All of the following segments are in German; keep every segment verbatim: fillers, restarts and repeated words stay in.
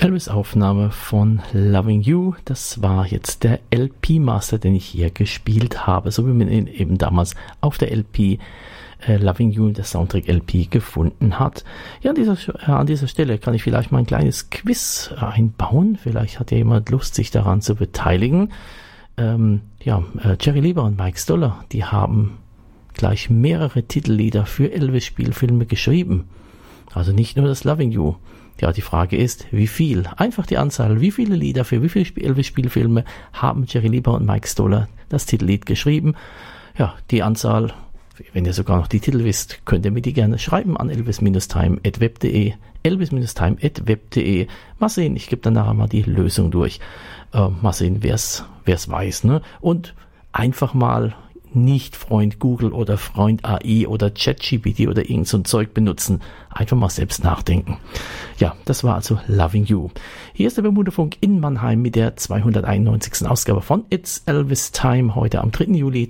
Elvis-Aufnahme von Loving You, das war jetzt der L P-Master, den ich hier gespielt habe, so wie man ihn eben damals auf der L P äh, Loving You, der Soundtrack L P, gefunden hat. Ja, an dieser, äh, an dieser Stelle kann ich vielleicht mal ein kleines Quiz einbauen, vielleicht hat ja jemand Lust, sich daran zu beteiligen. Ähm, ja, äh, Jerry Lieber und Mike Stoller, die haben gleich mehrere Titellieder für Elvis-Spielfilme geschrieben, also nicht nur das Loving You. Ja, die Frage ist, wie viel? Einfach die Anzahl, wie viele Lieder für wie viele Elvis-Spielfilme haben Jerry Lieber und Mike Stoller das Titellied geschrieben? Ja, die Anzahl, wenn ihr sogar noch die Titel wisst, könnt ihr mir die gerne schreiben an elvis time at web punkt de, elvis time at web punkt de. Mal sehen, ich gebe dann nachher mal die Lösung durch. Äh, mal sehen, wer es weiß, ne? Und einfach mal nicht Freund Google oder Freund A I oder ChatGPT oder irgend so ein Zeug benutzen. Einfach mal selbst nachdenken. Ja, das war also Loving You. Hier ist der Bermuda-Funk in Mannheim mit der zweihunderteinundneunzigsten Ausgabe von It's Elvis Time, heute am dritten Juli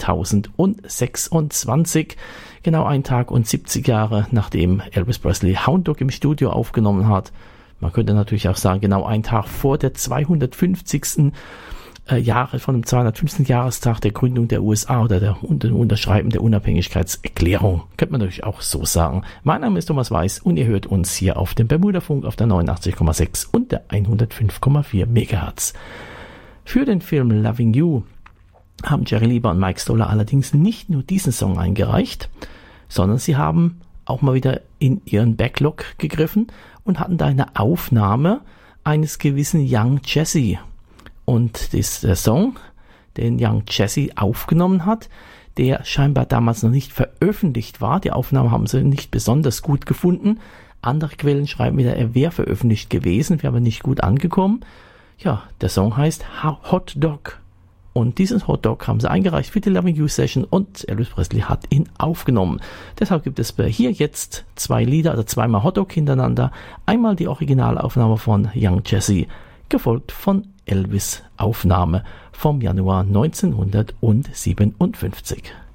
zweitausendsechsundzwanzig. Genau ein Tag und siebzig Jahre, nachdem Elvis Presley Hound Dog im Studio aufgenommen hat. Man könnte natürlich auch sagen, genau ein Tag vor der zweihundertfünfzigsten Jahre von dem zweihundertfünfzigsten Jahrestag der Gründung der U S A oder der Unterschreiben der Unabhängigkeitserklärung. Könnte man natürlich auch so sagen. Mein Name ist Thomas Weiß und ihr hört uns hier auf dem Bermuda-Funk auf der neunundachtzig Komma sechs und der hundertfünf Komma vier Megahertz. Für den Film Loving You haben Jerry Lieber und Mike Stoller allerdings nicht nur diesen Song eingereicht, sondern sie haben auch mal wieder in ihren Backlog gegriffen und hatten da eine Aufnahme eines gewissen Young Jesse. Und das ist der Song, den Young Jesse aufgenommen hat, der scheinbar damals noch nicht veröffentlicht war. Die Aufnahme haben sie nicht besonders gut gefunden. Andere Quellen schreiben wieder, er wäre veröffentlicht gewesen, wäre aber nicht gut angekommen. Ja, der Song heißt Hot Dog. Und diesen Hot Dog haben sie eingereicht für die Loving You Session und Elvis Presley hat ihn aufgenommen. Deshalb gibt es hier jetzt zwei Lieder, also zweimal Hot Dog hintereinander. Einmal die Originalaufnahme von Young Jesse, gefolgt von Elvis Aufnahme vom Januar neunzehnhundertsiebenundfünfzig.